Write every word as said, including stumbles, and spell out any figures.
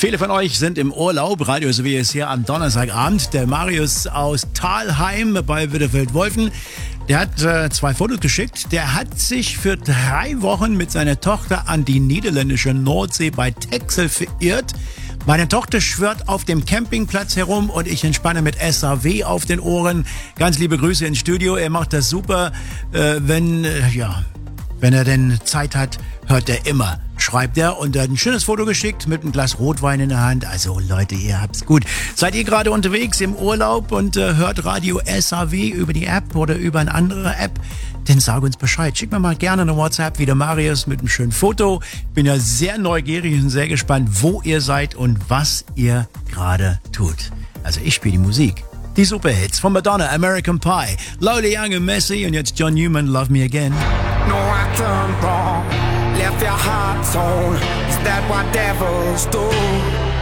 Viele von euch sind im Urlaub. Radio S W ist hier am Donnerstagabend. Der Marius aus Thalheim bei Bitterfeld-Wolfen, der hat äh, zwei Fotos geschickt. Der hat sich für drei Wochen mit seiner Tochter an die niederländische Nordsee bei Texel verirrt. Meine Tochter schwört auf dem Campingplatz herum und ich entspanne mit S A W auf den Ohren. Ganz liebe Grüße ins Studio. Er macht das super. Äh, wenn, äh, ja, wenn er denn Zeit hat, hört er immer, schreibt er. Und er hat ein schönes Foto geschickt mit einem Glas Rotwein in der Hand. Also Leute, ihr habt's gut. Seid ihr gerade unterwegs im Urlaub und äh, hört Radio S A W über die App oder über eine andere App? Dann sag uns Bescheid. Schick mir mal gerne eine WhatsApp wie der Marius mit einem schönen Foto. Bin ja sehr neugierig und sehr gespannt, wo ihr seid und was ihr gerade tut. Also ich spiele die Musik. Die Superhits von Madonna, American Pie, Lola Young und Messi und jetzt John Newman, Love Me Again. No, I turned wrong, left your heart torn. Is that what devils do?